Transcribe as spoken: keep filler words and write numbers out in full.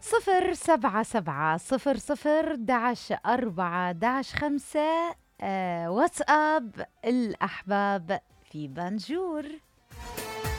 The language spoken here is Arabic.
صفر سبعة سبعة صفر صفر داش أربعة داش خمسة. آه واتساب الأحباب في بنجور.